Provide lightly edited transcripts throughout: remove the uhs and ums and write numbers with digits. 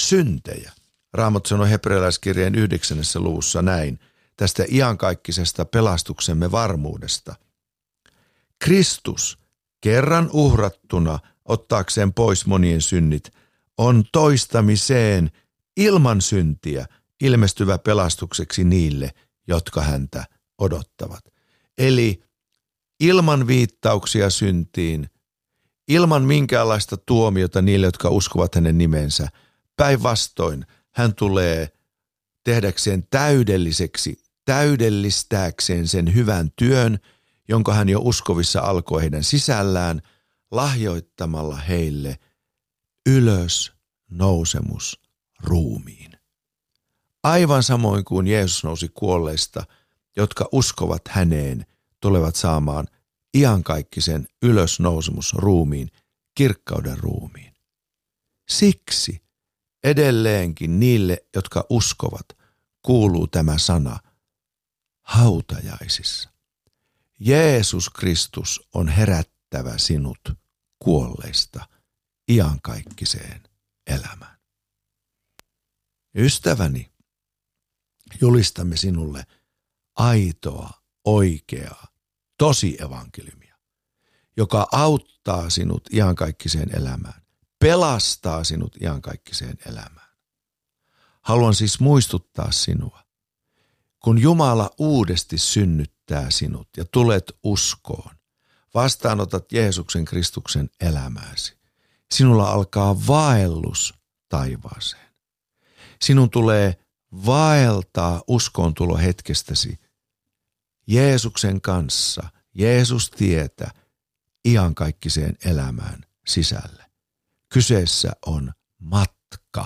syntejä. Raamattu sanoi hebrealaiskirjeen 9. luvussa näin, tästä iankaikkisesta pelastuksemme varmuudesta. Kristus kerran uhrattuna ottaakseen pois monien synnit on toistamiseen ilman syntiä ilmestyvä pelastukseksi niille, jotka häntä odottavat. Eli ilman viittauksia syntiin, ilman minkäänlaista tuomiota niille, jotka uskovat hänen nimensä. Päinvastoin hän tulee tehdäkseen täydelliseksi, täydellistääkseen sen hyvän työn, jonka hän jo uskovissa alkoi heidän sisällään, lahjoittamalla heille ylös nousemus ruumiin. Aivan samoin kuin Jeesus nousi kuolleista, jotka uskovat häneen, tulevat saamaan iankaikkisen ylösnousemus ruumiin, kirkkauden ruumiin. Siksi edelleenkin niille, jotka uskovat, kuuluu tämä sana hautajaisissa. Jeesus Kristus on herättävä sinut kuolleista iankaikkiseen elämään. Ystäväni, julistamme sinulle aitoa, oikeaa, tosi evankeliumia, joka auttaa sinut iankaikkiseen elämään, pelastaa sinut iankaikkiseen elämään. Haluan siis muistuttaa sinua, kun Jumala uudesti synnyttää sinut ja tulet uskoon, vastaanotat Jeesuksen Kristuksen elämääsi, sinulla alkaa vaellus taivaaseen. Sinun tulee vaeltaa uskoontulo hetkestäsi Jeesuksen kanssa, Jeesus tietä iankaikkiseen elämään sisälle. Kyseessä on matka.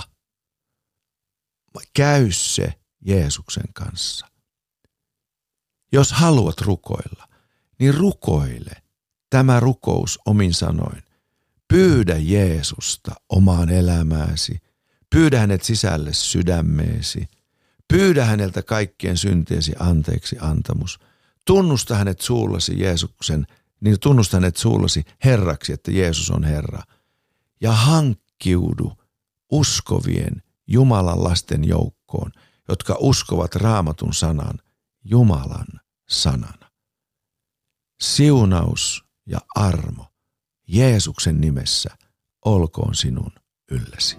Käy se Jeesuksen kanssa. Jos haluat rukoilla, niin rukoile tämä rukous omin sanoin. Pyydä Jeesusta omaan elämääsi. Pyydä hänet sisälle sydämeesi. Pyydä häneltä kaikkien syntiesi anteeksi antamus. Tunnusta hänet suullasi Jeesuksen, niin tunnusta hänet suullasi Herraksi, että Jeesus on Herra. Ja hankkiudu uskovien Jumalan lasten joukkoon, jotka uskovat Raamatun sanan Jumalan sanana. Siunaus ja armo Jeesuksen nimessä olkoon sinun ylläsi.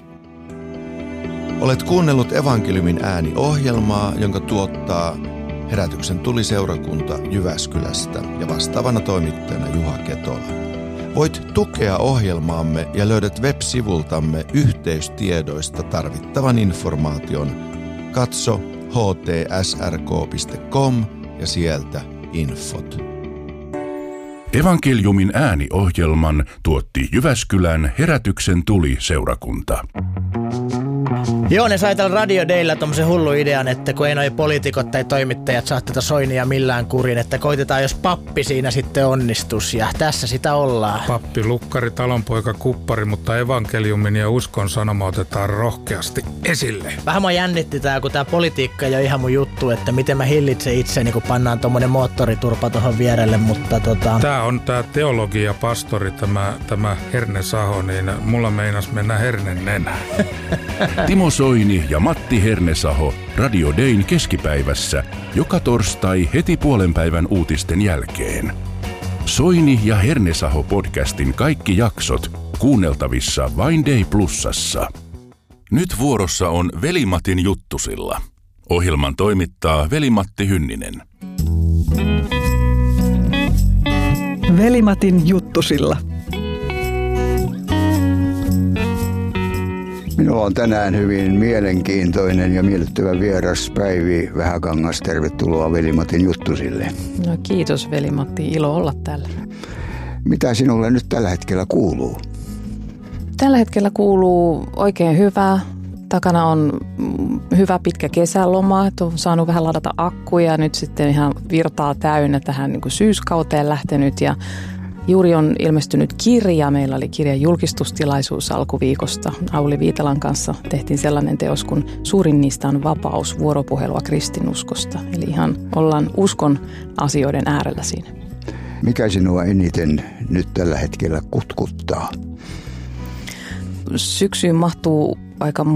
Olet kuunnellut Evankeliumin ääni-ohjelmaa, jonka tuottaa Herätyksen tuliseurakunta Jyväskylästä ja vastaavana toimittajana Juha Ketola. Voit tukea ohjelmaamme ja löydät web-sivultamme yhteystiedoista tarvittavan informaation. Katso htsrk.com ja sieltä infot. Evankeliumin ääni-ohjelman tuotti Jyväskylän Herätyksen tuliseurakunta. Joo, ne sai tällä Radio Daylla tommosen hullu idean, että kun ei noi poliitikot tai toimittajat saa tätä Soinia millään kurin, että koitetaan jos pappi siinä sitten onnistus ja tässä sitä ollaan. Pappi, lukkari, talonpoika, kuppari, mutta evankeliumin ja uskon sanoma otetaan rohkeasti esille. Vähän mua jännitti tää, kun tää politiikka ei ole ihan mun juttu, että miten mä hillitsen itseni, kun pannaan tommonen moottoriturpa tohon vierelle, mutta Tää on tää teologia, pastori, tämä Herne Saho, niin mulla meinas mennä hernen nenään. Timo Soini ja Matti Hernesaho Radio Dayn keskipäivässä joka torstai heti puolenpäivän uutisten jälkeen. Soini ja Hernesaho podcastin kaikki jaksot kuunneltavissa vain Day Plusassa. Nyt vuorossa on Veli-Matin juttusilla. Ohjelman toimittaa Veli-Matti Hynninen. Veli-Matin juttusilla. Minulla on tänään hyvin mielenkiintoinen ja miellyttävä vieras Päivi Vähäkangas. Tervetuloa Veli-Matin juttusille. No kiitos Veli-Matti, ilo olla täällä. Mitä sinulle nyt tällä hetkellä kuuluu? Tällä hetkellä kuuluu oikein hyvää. Takana on hyvä pitkä kesäloma, että on saanut vähän ladata akkuja ja nyt sitten ihan virtaa täynnä tähän niin kuin syyskauteen lähtenyt ja juuri on ilmestynyt kirja. Meillä oli kirjan julkistustilaisuus alkuviikosta. Auli Viitalan kanssa tehtiin sellainen teos, kun suurin niistä on vapaus, vuoropuhelua kristinuskosta. Eli ihan ollaan uskon asioiden äärellä siinä. Mikä sinua eniten nyt tällä hetkellä kutkuttaa? Syksyyn mahtuu aika